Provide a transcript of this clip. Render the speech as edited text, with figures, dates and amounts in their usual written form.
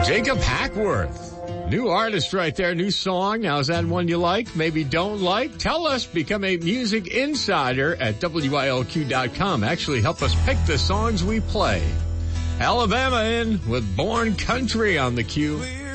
Jacob Hackworth. New artist right there, new song. Now, is that one you like? Maybe don't like? Tell us. Become a music insider at WILQ.com. Actually, help us pick the songs we play. Alabama in with Born Country on the cue.